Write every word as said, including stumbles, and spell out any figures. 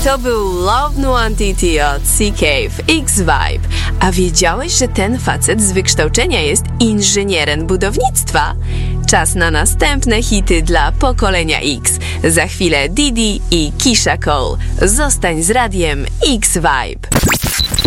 To był Love Nuantity od C-Cave X-Vibe. A wiedziałeś, że ten facet z wykształcenia jest inżynierem budownictwa? Czas na następne hity dla pokolenia X. Za chwilę Didi i Kisha Cole. Zostań z radiem X-Vibe.